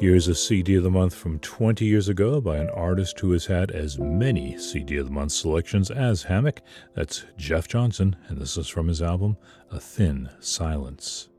Here's a CD of the Month from 20 years ago by an artist who has had as many CD of the Month selections as Hammock. That's Jeff Johnson, and this is from his album, A Thin Silence.